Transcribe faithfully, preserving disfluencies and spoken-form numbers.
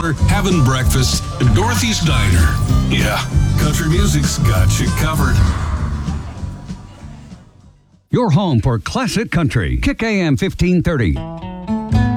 water, having breakfast at Dorothy's Diner. Yeah, country music's got you covered. Your home for classic country. Kick A M fifteen thirty.